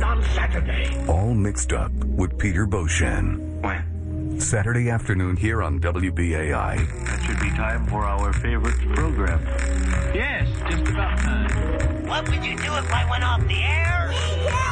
on Saturday. All Mixed Up with Peter Beauchene. When? Saturday afternoon here on WBAI. That should be time for our favorite program. Yes, just about time. What would you do if I went off the air?